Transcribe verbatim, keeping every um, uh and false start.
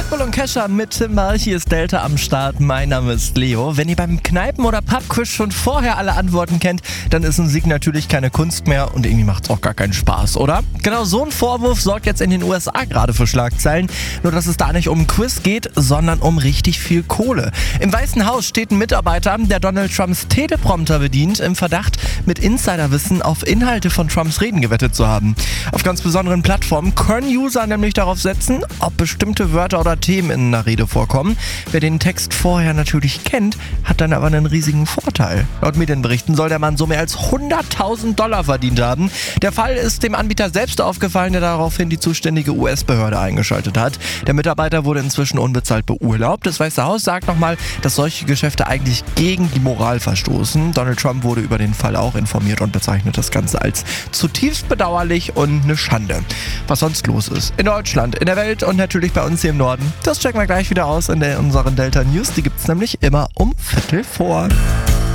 Pitbull und Kesha mit Timber, hier ist Delta am Start, mein Name ist Leo. Wenn ihr beim Kneipen- oder Pub-Quiz schon vorher alle Antworten kennt, dann ist ein Sieg natürlich keine Kunst mehr und irgendwie macht's auch gar keinen Spaß, oder? Genau so ein Vorwurf sorgt jetzt in den U S A gerade für Schlagzeilen, nur dass es da nicht um ein Quiz geht, sondern um richtig viel Kohle. Im Weißen Haus steht ein Mitarbeiter, der Donald Trumps Teleprompter bedient, im Verdacht, mit Insiderwissen auf Inhalte von Trumps Reden gewettet zu haben. Auf ganz besonderen Plattformen können User nämlich darauf setzen, ob bestimmte Wörter oder Themen in einer Rede vorkommen. Wer den Text vorher natürlich kennt, hat dann aber einen riesigen Vorteil. Laut Medienberichten soll der Mann so mehr als hunderttausend Dollar verdient haben. Der Fall ist dem Anbieter selbst aufgefallen, der daraufhin die zuständige U S-Behörde eingeschaltet hat. Der Mitarbeiter wurde inzwischen unbezahlt beurlaubt. Das Weiße Haus sagt nochmal, dass solche Geschäfte eigentlich gegen die Moral verstoßen. Donald Trump wurde über den Fall auch informiert und bezeichnet das Ganze als zutiefst bedauerlich und eine Schande. Was sonst los ist in Deutschland, in der Welt und natürlich bei uns hier im Norden, das checken wir gleich wieder aus in der, unseren Delta News. Die gibt's nämlich immer um Viertel vor.